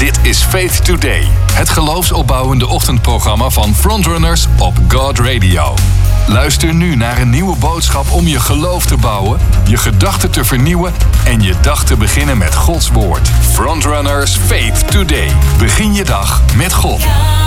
Dit is Faith Today, het geloofsopbouwende ochtendprogramma van Frontrunners op God Radio. Luister nu naar een nieuwe boodschap om je geloof te bouwen, je gedachten te vernieuwen en je dag te beginnen met Gods woord. Frontrunners Faith Today. Begin je dag met God.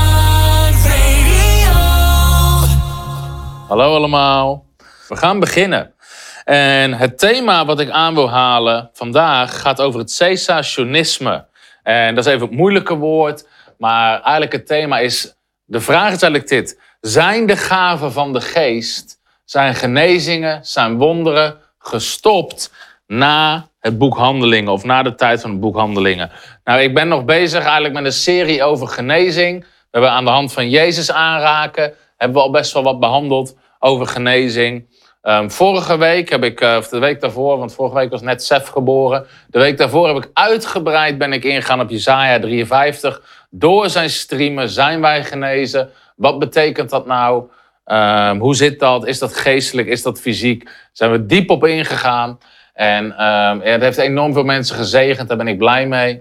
Hallo allemaal, we gaan beginnen. En het thema wat ik aan wil halen vandaag gaat over het cessationisme. En dat is even het moeilijke woord, maar eigenlijk het thema is... De vraag is eigenlijk dit: zijn de gaven van de geest, zijn genezingen, zijn wonderen gestopt na het boek Handelingen of na de tijd van het boek Handelingen? Nou, ik ben nog bezig eigenlijk met een serie over genezing. We hebben aan de hand van Jezus aanraken, hebben we al best wel wat behandeld over genezing. Vorige week heb ik, of de week daarvoor, want vorige week was net Sef geboren. De week daarvoor heb ik uitgebreid ingegaan op Jesaja 53. Door zijn streamen zijn wij genezen. Wat betekent dat nou? Hoe zit dat? Is dat geestelijk? Is dat fysiek? Zijn we diep op ingegaan. En het heeft enorm veel mensen gezegend. Daar ben ik blij mee.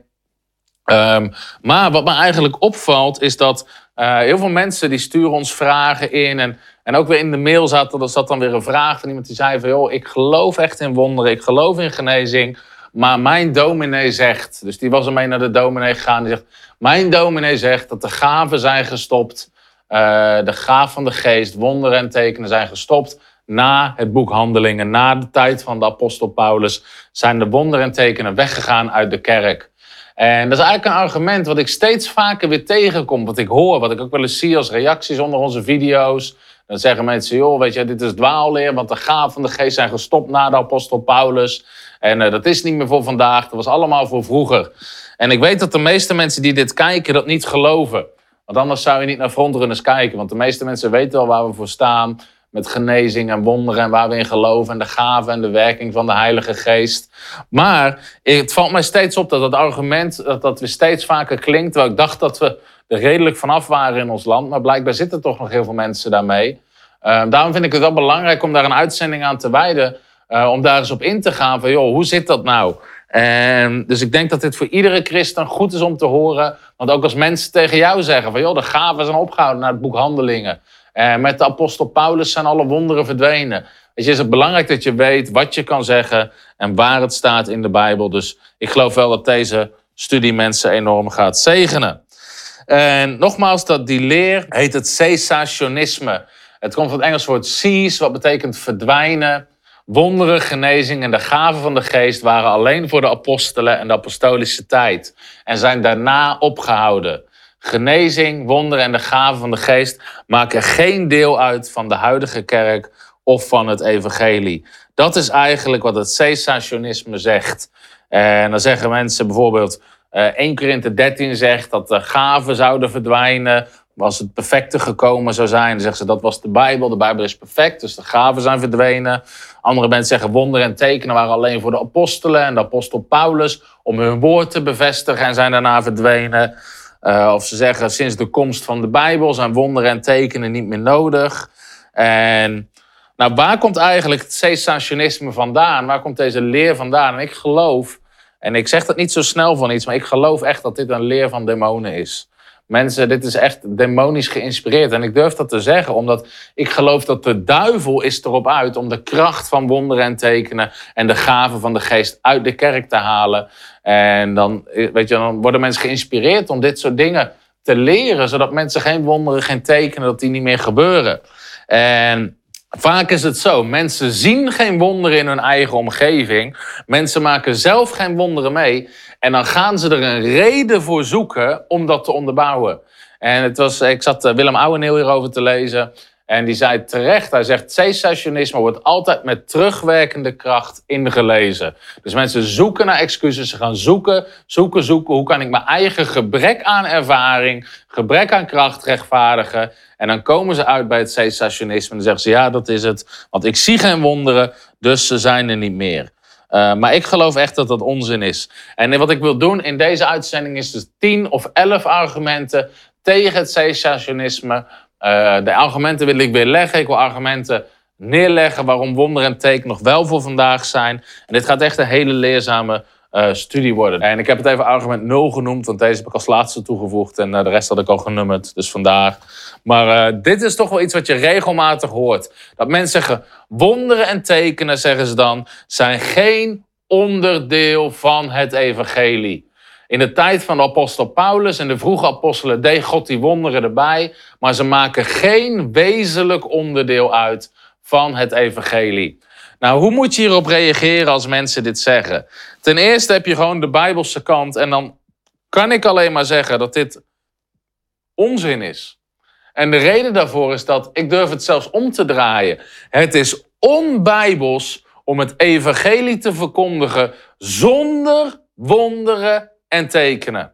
Maar wat me eigenlijk opvalt is dat heel veel mensen die sturen ons vragen in. En ook weer in de mail zat dan weer een vraag van iemand die zei van... joh, ik geloof echt in wonderen, ik geloof in genezing. Maar mijn dominee zegt... Dus die was ermee naar de dominee gegaan. Die zegt, mijn dominee zegt dat de gaven zijn gestopt. De gaven van de geest, wonderen en tekenen zijn gestopt. Na het boek Handelingen, na de tijd van de apostel Paulus... zijn de wonderen en tekenen weggegaan uit de kerk. En dat is eigenlijk een argument wat ik steeds vaker weer tegenkom. Wat ik hoor, wat ik ook wel eens zie als reacties onder onze video's. Dan zeggen mensen, joh, weet je, dit is dwaalleer, want de gaven van de geest zijn gestopt na de apostel Paulus. En dat is niet meer voor vandaag, dat was allemaal voor vroeger. En ik weet dat de meeste mensen die dit kijken dat niet geloven. Want anders zou je niet naar Frontrunners kijken. Want de meeste mensen weten wel waar we voor staan. Met genezing en wonderen en waar we in geloven. En de gaven en de werking van de Heilige Geest. Maar het valt mij steeds op dat het argument dat weer steeds vaker klinkt. Terwijl ik dacht dat we er redelijk vanaf waren in ons land. Maar blijkbaar zitten toch nog heel veel mensen daarmee. Daarom vind ik het wel belangrijk om daar een uitzending aan te wijden. Om daar eens op in te gaan van, joh, hoe zit dat nou? Dus ik denk dat dit voor iedere christen goed is om te horen. Want ook als mensen tegen jou zeggen van, joh, de gaven zijn opgehouden naar het boek Handelingen. Met de apostel Paulus zijn alle wonderen verdwenen. Weet je, is het belangrijk dat je weet wat je kan zeggen en waar het staat in de Bijbel. Dus ik geloof wel dat deze studie mensen enorm gaat zegenen. En nogmaals, die leer heet het cessationisme. Het komt van het Engels woord cease, wat betekent verdwijnen. Wonderen, genezing en de gaven van de geest waren alleen voor de apostelen en de apostolische tijd. En zijn daarna opgehouden. Genezing, wonderen en de gaven van de geest maken geen deel uit van de huidige kerk of van het evangelie. Dat is eigenlijk wat het cessationisme zegt. En dan zeggen mensen bijvoorbeeld... 1 Korinthe 13 zegt dat de gaven zouden verdwijnen... als het perfecte gekomen zou zijn. Dan zeggen ze dat was de Bijbel is perfect, dus de gaven zijn verdwenen. Andere mensen zeggen wonderen en tekenen waren alleen voor de apostelen... en de apostel Paulus om hun woord te bevestigen en zijn daarna verdwenen... Of ze zeggen, sinds de komst van de Bijbel zijn wonderen en tekenen niet meer nodig. En nou, waar komt eigenlijk het cessationisme vandaan? Waar komt deze leer vandaan? En ik geloof, en ik zeg dat niet zo snel van iets... maar ik geloof echt dat dit een leer van demonen is. Mensen, dit is echt demonisch geïnspireerd. En ik durf dat te zeggen, omdat ik geloof dat de duivel is erop uit... om de kracht van wonderen en tekenen en de gaven van de geest uit de kerk te halen... En dan worden mensen geïnspireerd om dit soort dingen te leren... zodat mensen geen wonderen, geen tekenen, dat die niet meer gebeuren. En vaak is het zo, mensen zien geen wonderen in hun eigen omgeving. Mensen maken zelf geen wonderen mee. En dan gaan ze er een reden voor zoeken om dat te onderbouwen. En ik zat Willem Ouweneel hierover te lezen... En die zei terecht, hij zegt, cessationisme wordt altijd met terugwerkende kracht ingelezen. Dus mensen zoeken naar excuses, ze gaan zoeken. Hoe kan ik mijn eigen gebrek aan ervaring, gebrek aan kracht rechtvaardigen? En dan komen ze uit bij het cessationisme en dan zeggen ze, ja, dat is het. Want ik zie geen wonderen, dus ze zijn er niet meer. Maar ik geloof echt dat dat onzin is. En wat ik wil doen in deze uitzending is dus 10 of 11 argumenten tegen het cessationisme. De argumenten wil ik weer leggen. Ik wil argumenten neerleggen waarom wonderen en tekenen nog wel voor vandaag zijn. En dit gaat echt een hele leerzame studie worden. En ik heb het even argument 0 genoemd, want deze heb ik als laatste toegevoegd. En de rest had ik al genummerd, dus vandaar. Maar dit is toch wel iets wat je regelmatig hoort. Dat mensen zeggen, wonderen en tekenen, zeggen ze dan, zijn geen onderdeel van het evangelie. In de tijd van de apostel Paulus en de vroege apostelen deed God die wonderen erbij, maar ze maken geen wezenlijk onderdeel uit van het evangelie. Nou, hoe moet je hierop reageren als mensen dit zeggen? Ten eerste heb je gewoon de Bijbelse kant en dan kan ik alleen maar zeggen dat dit onzin is. En de reden daarvoor is dat, ik durf het zelfs om te draaien, het is onbijbels om het evangelie te verkondigen zonder wonderen en tekenen.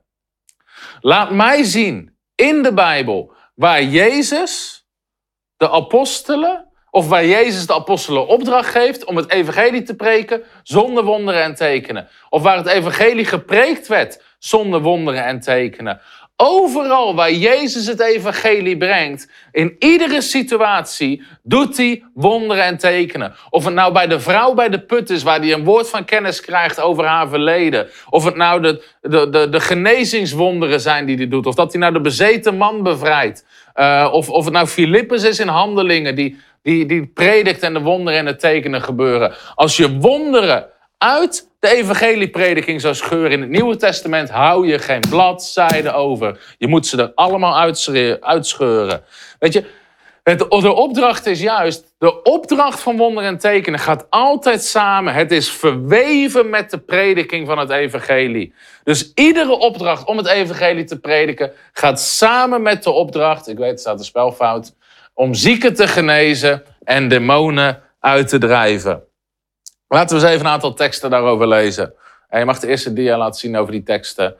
Laat mij zien in de Bijbel waar Jezus de apostelen, of waar Jezus de apostelen opdracht geeft om het evangelie te preken zonder wonderen en tekenen. Of waar het evangelie gepreekt werd zonder wonderen en tekenen. Overal waar Jezus het evangelie brengt, in iedere situatie, doet hij wonderen en tekenen. Of het nou bij de vrouw bij de put is, waar hij een woord van kennis krijgt over haar verleden. Of het nou de genezingswonderen zijn die hij doet. Of dat hij nou de bezeten man bevrijdt. Of het nou Filippus is in Handelingen, die predikt en de wonderen en de tekenen gebeuren. Als je wonderen uit de evangelieprediking zou scheuren in het Nieuwe Testament, hou je geen bladzijde over. Je moet ze er allemaal uitscheuren. Weet je, de opdracht is juist, de opdracht van wonderen en tekenen gaat altijd samen. Het is verweven met de prediking van het evangelie. Dus iedere opdracht om het evangelie te prediken gaat samen met de opdracht, ik weet, het staat een spelfout, om zieken te genezen en demonen uit te drijven. Laten we eens even een aantal teksten daarover lezen. En je mag de eerste dia laten zien over die teksten.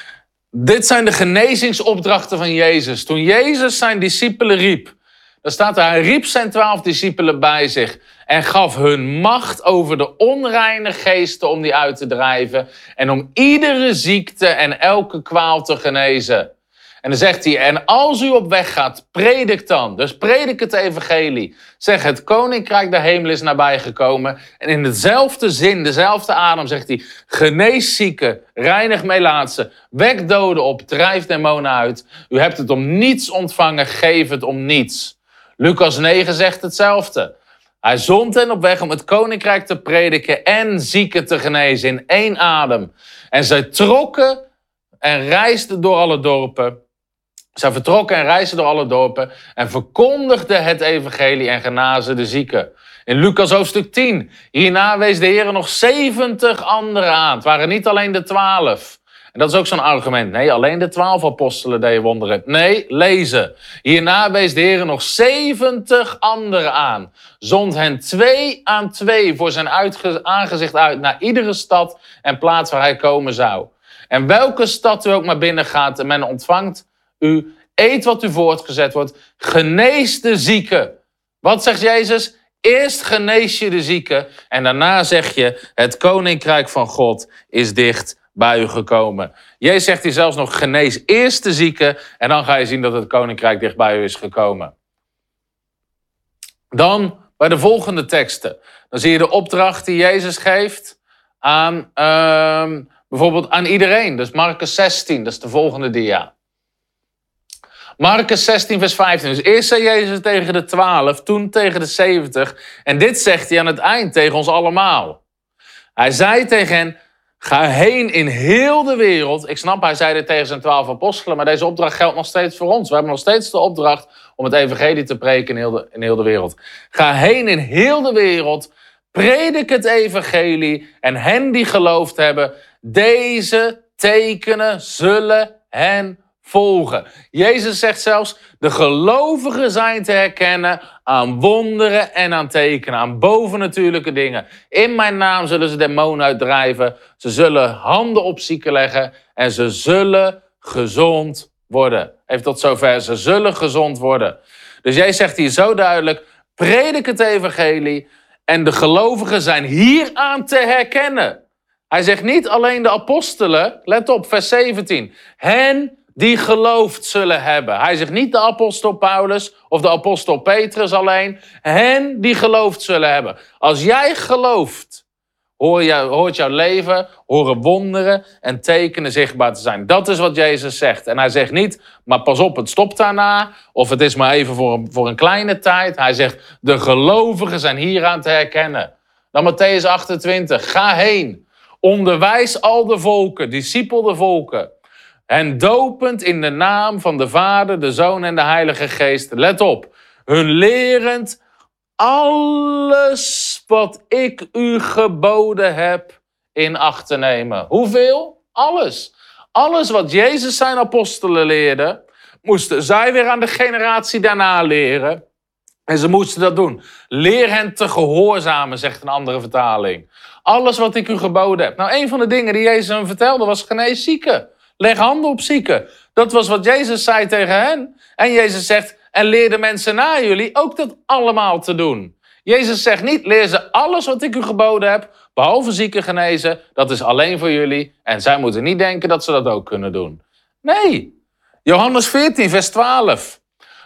Dit zijn de genezingsopdrachten van Jezus. Toen Jezus zijn discipelen riep, dan staat er, hij riep zijn 12 discipelen bij zich en gaf hun macht over de onreine geesten om die uit te drijven en om iedere ziekte en elke kwaal te genezen. En dan zegt hij, en als u op weg gaat, predik dan. Dus predik het evangelie. Zeg, het koninkrijk der hemel is nabijgekomen. En in dezelfde zin, dezelfde adem zegt hij, genees zieken, reinig melaatsen, wek doden op, drijf demonen uit. U hebt het om niets ontvangen, geef het om niets. Lucas 9 zegt hetzelfde. Hij zond hen op weg om het koninkrijk te prediken en zieken te genezen in één adem. En zij trokken en reisden door alle dorpen. Zij vertrokken en reisden door alle dorpen en verkondigden het evangelie en genazen de zieken. In Lucas hoofdstuk 10, hierna wees de Heer nog 70 anderen aan. Het waren niet alleen de 12. En dat is ook zo'n argument. Nee, alleen de 12 apostelen deden wonderen. Nee, lezen. Hierna wees de Heer nog 70 anderen aan. Zond hen 2 aan 2 voor zijn aangezicht uit naar iedere stad en plaats waar hij komen zou. En welke stad u ook maar binnen gaat en men ontvangt u, eet wat u voortgezet wordt, genees de zieken. Wat zegt Jezus? Eerst genees je de zieken en daarna zeg je, het koninkrijk van God is dicht bij u gekomen. Jezus zegt hier zelfs nog, genees eerst de zieken en dan ga je zien dat het koninkrijk dicht bij u is gekomen. Dan bij de volgende teksten. Dan zie je de opdracht die Jezus geeft aan bijvoorbeeld aan iedereen. Dus Marcus 16, dat is de volgende dia. Marcus 16 vers 15. Dus eerst zei Jezus tegen de 12, toen tegen de 70. En dit zegt hij aan het eind tegen ons allemaal. Hij zei tegen hen, ga heen in heel de wereld. Ik snap, hij zei dit tegen zijn 12 apostelen, maar deze opdracht geldt nog steeds voor ons. We hebben nog steeds de opdracht om het evangelie te preken in heel de wereld. Ga heen in heel de wereld, predik het evangelie en hen die geloofd hebben, deze tekenen zullen hen volgen. Jezus zegt zelfs, de gelovigen zijn te herkennen aan wonderen en aan tekenen, aan bovennatuurlijke dingen. In mijn naam zullen ze demonen uitdrijven, ze zullen handen op zieken leggen en ze zullen gezond worden. Even tot zover, ze zullen gezond worden. Dus Jezus zegt hier zo duidelijk, predik het evangelie en de gelovigen zijn hieraan te herkennen. Hij zegt niet alleen de apostelen, let op, vers 17, hen die geloofd zullen hebben. Hij zegt niet de apostel Paulus of de apostel Petrus alleen. Hen die geloofd zullen hebben. Als jij gelooft, hoort jouw leven, horen wonderen en tekenen zichtbaar te zijn. Dat is wat Jezus zegt. En hij zegt niet, maar pas op, het stopt daarna. Of het is maar even voor een kleine tijd. Hij zegt, de gelovigen zijn hieraan te herkennen. Dan Mattheüs 28, ga heen. Onderwijs al de volken, discipel de volken. En dopend in de naam van de Vader, de Zoon en de Heilige Geest. Let op, hun lerend alles wat ik u geboden heb in acht te nemen. Hoeveel? Alles. Alles wat Jezus zijn apostelen leerde, moesten zij weer aan de generatie daarna leren. En ze moesten dat doen. Leer hen te gehoorzamen, zegt een andere vertaling. Alles wat ik u geboden heb. Nou, een van de dingen die Jezus hen vertelde was genees zieken. Leg handen op zieken. Dat was wat Jezus zei tegen hen. En Jezus zegt, en leer de mensen na jullie ook dat allemaal te doen. Jezus zegt niet, leer ze alles wat ik u geboden heb, behalve zieken genezen. Dat is alleen voor jullie. En zij moeten niet denken dat ze dat ook kunnen doen. Nee. Johannes 14, vers 12.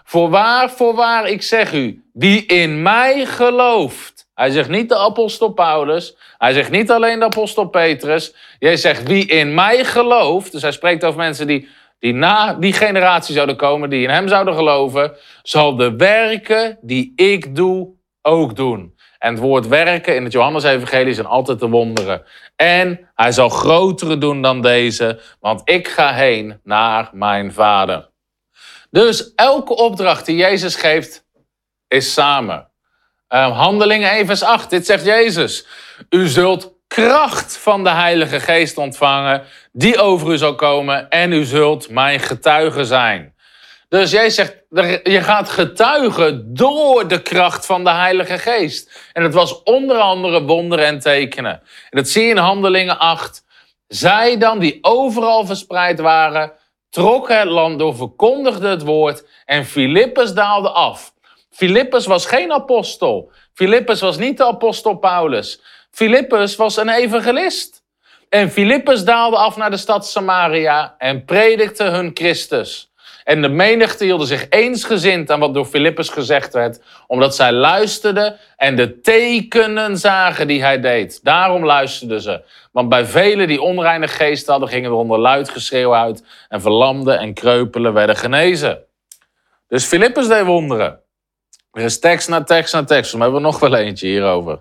Voorwaar, ik zeg u, wie in mij gelooft. Hij zegt niet de apostel Paulus. Hij zegt niet alleen de apostel Petrus. Jezus zegt, wie in mij gelooft. Dus hij spreekt over mensen die na die generatie zouden komen, die in hem zouden geloven, zal de werken die ik doe ook doen. En het woord werken in het Johannes-evangelie zijn altijd de wonderen. En hij zal grotere doen dan deze, want ik ga heen naar mijn Vader. Dus elke opdracht die Jezus geeft, is samen. Handelingen 1 vers 8, dit zegt Jezus. U zult kracht van de Heilige Geest ontvangen, die over u zal komen en u zult mijn getuige zijn. Dus Jezus zegt, je gaat getuigen door de kracht van de Heilige Geest. En het was onder andere wonderen en tekenen. En dat zie je in Handelingen 8. Zij dan, die overal verspreid waren, trokken het land door, verkondigden het woord en Filippus daalde af. Filippus was geen apostel. Filippus was niet de apostel Paulus. Filippus was een evangelist. En Filippus daalde af naar de stad Samaria en predikte hun Christus. En de menigte hielden zich eensgezind aan wat door Filippus gezegd werd, omdat zij luisterden en de tekenen zagen die hij deed. Daarom luisterden ze. Want bij velen die onreine geest hadden, gingen er onder luid geschreeuw uit en verlamden en kreupelen werden genezen. Dus Filippus deed wonderen. Er is tekst na tekst na tekst. Maar we hebben nog wel eentje hierover.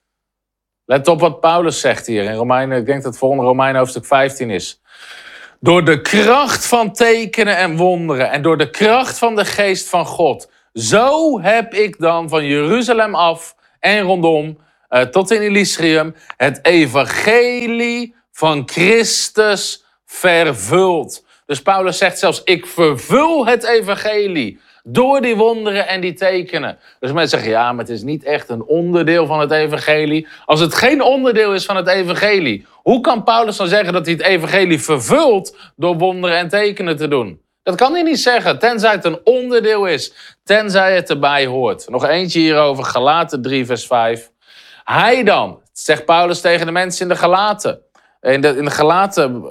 Let op wat Paulus zegt hier in Romeinen. Ik denk dat het volgende Romeinen hoofdstuk 15 is. Door de kracht van tekenen en wonderen en door de kracht van de geest van God. Zo heb ik dan van Jeruzalem af en rondom tot in Illyricum het evangelie van Christus vervuld. Dus Paulus zegt zelfs, ik vervul het evangelie door die wonderen en die tekenen. Dus mensen zeggen, ja, maar het is niet echt een onderdeel van het evangelie. Als het geen onderdeel is van het evangelie, hoe kan Paulus dan zeggen dat hij het evangelie vervult door wonderen en tekenen te doen? Dat kan hij niet zeggen, tenzij het een onderdeel is, tenzij het erbij hoort. Nog eentje hierover, Galaten 3 vers 5. Hij dan, zegt Paulus tegen de mensen in de Galaten, in de Galaten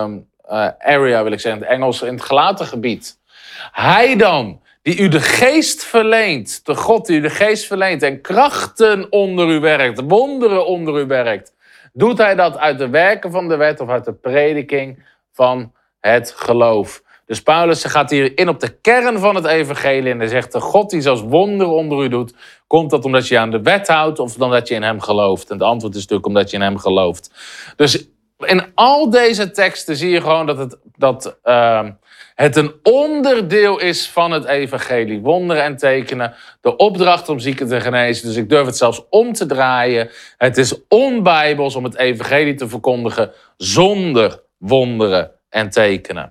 area wil ik zeggen, in het Engels, in het Galatengebied. Hij dan, die u de geest verleent, de God die u de geest verleent en krachten onder u werkt, wonderen onder u werkt. Doet hij dat uit de werken van de wet of uit de prediking van het geloof? Dus Paulus gaat hier in op de kern van het evangelie en hij zegt, de God die zelfs wonderen onder u doet, komt dat omdat je aan de wet houdt of omdat je in hem gelooft? En het antwoord is natuurlijk omdat je in hem gelooft. Dus in al deze teksten zie je gewoon dat het een onderdeel is van het evangelie. Wonderen en tekenen, de opdracht om zieken te genezen. Dus ik durf het zelfs om te draaien. Het is onbijbels om het evangelie te verkondigen zonder wonderen en tekenen.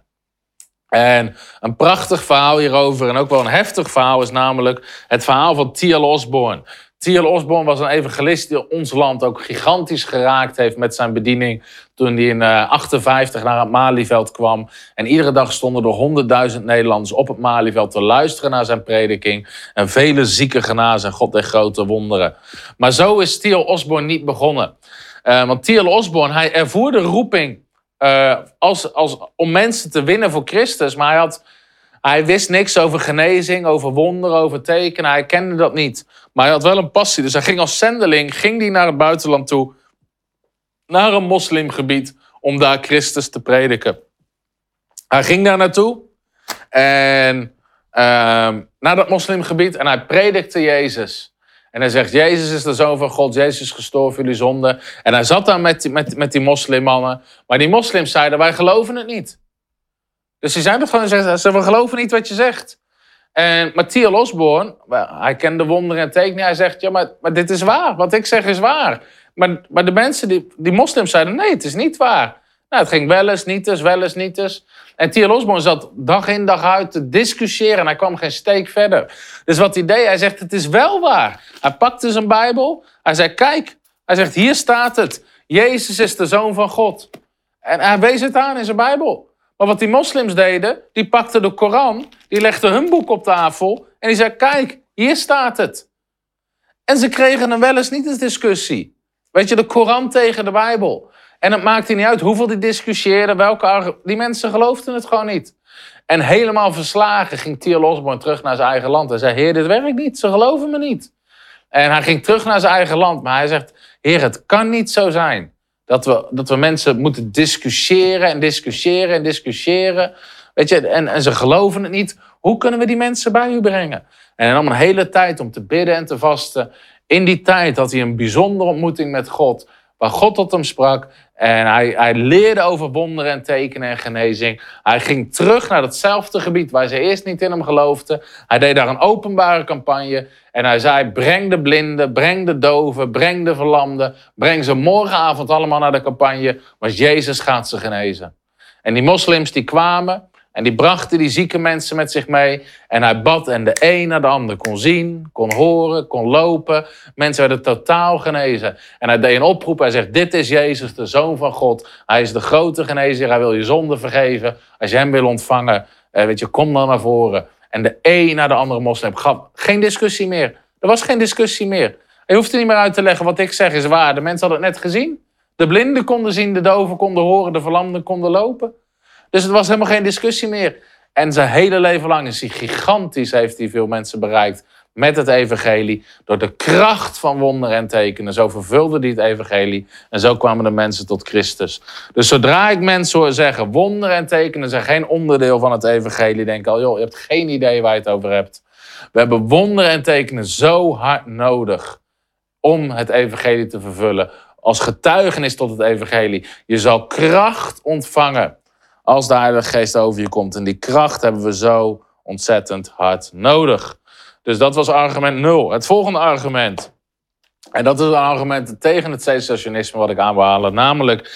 En een prachtig verhaal hierover en ook wel een heftig verhaal is namelijk het verhaal van T.L. Osborne. T.L. Osborne was een evangelist die ons land ook gigantisch geraakt heeft met zijn bediening toen hij in 1958 naar het Malieveld kwam. En iedere dag stonden er 100.000 Nederlanders op het Malieveld te luisteren naar zijn prediking. En vele zieken genazen en God deed grote wonderen. Maar zo is T.L. Osborne niet begonnen. Want T.L. Osborne, hij ervoer de roeping om mensen te winnen voor Christus. Maar hij wist niks over genezing, over wonderen, over tekenen. Hij kende dat niet. Maar hij had wel een passie. Dus hij ging als zendeling naar het buitenland toe naar een moslimgebied om daar Christus te prediken. Hij ging daar naartoe en naar dat moslimgebied en hij predikte Jezus. En hij zegt, Jezus is de Zoon van God, Jezus is gestorven voor jullie zonden. En hij zat daar met die moslimmannen. Maar die moslims zeiden, wij geloven het niet. Dus die zeiden gewoon, we geloven niet wat je zegt. En Matthias Osborne, hij kende wonderen en tekenen. Hij zegt, ja, maar dit is waar. Wat ik zeg is waar. Maar de mensen, die moslims zeiden, nee, het is niet waar. Nou, het ging wel eens, niet eens, wel eens, niet eens. En T.L. Osborne zat dag in dag uit te discussiëren en hij kwam geen steek verder. Dus wat hij deed, hij zegt, het is wel waar. Hij pakte zijn Bijbel, hij zei, kijk. Hij zegt, hier staat het. Jezus is de Zoon van God. En hij wees het aan in zijn Bijbel. Maar wat die moslims deden, die pakten de Koran, die legden hun boek op tafel en die zei, kijk, hier staat het. En ze kregen een wel eens niet eens discussie. Weet je, de Koran tegen de Bijbel. En het maakte niet uit hoeveel die discussieerden, die mensen geloofden het gewoon niet. En helemaal verslagen ging T.L. Osborne terug naar zijn eigen land. Hij zei, Heer, dit werkt niet, ze geloven me niet. En hij ging terug naar zijn eigen land, maar hij zegt, Heer, het kan niet zo zijn dat we mensen moeten discussiëren en discussiëren en discussiëren. Weet je, en ze geloven het niet. Hoe kunnen we die mensen bij u brengen? En hij nam een hele tijd om te bidden en te vasten. In die tijd had hij een bijzondere ontmoeting met God, waar God tot hem sprak. En hij leerde over wonderen en tekenen en genezing. Hij ging terug naar datzelfde gebied waar ze eerst niet in hem geloofden. Hij deed daar een openbare campagne. En hij zei, breng de blinden, breng de doven, breng de verlamden. Breng ze morgenavond allemaal naar de campagne, want Jezus gaat ze genezen. En die moslims die kwamen en die brachten die zieke mensen met zich mee. En hij bad en de een naar de ander kon zien, kon horen, kon lopen. Mensen werden totaal genezen. En hij deed een oproep. Hij zegt, dit is Jezus, de Zoon van God. Hij is de grote genezer. Hij wil je zonde vergeven. Als je hem wil ontvangen, kom dan naar voren. En de een naar de andere moslim gaf geen discussie meer. Er was geen discussie meer. Je hoeft er niet meer uit te leggen wat ik zeg is waar. De mensen hadden het net gezien. De blinden konden zien, de doven konden horen, de verlamden konden lopen. Dus het was helemaal geen discussie meer. En zijn hele leven lang is hij gigantisch, heeft hij veel mensen bereikt met het evangelie. Door de kracht van wonderen en tekenen. Zo vervulde hij het evangelie. En zo kwamen de mensen tot Christus. Dus zodra ik mensen hoor zeggen, wonderen en tekenen zijn geen onderdeel van het evangelie, denk ik al, joh, je hebt geen idee waar je het over hebt. We hebben wonderen en tekenen zo hard nodig om het evangelie te vervullen. Als getuigenis tot het evangelie. Je zal kracht ontvangen als de Heilige Geest over je komt. En die kracht hebben we zo ontzettend hard nodig. Dus dat was argument 0. Het volgende argument. En dat is een argument tegen het cessationisme wat ik aan wil halen. Namelijk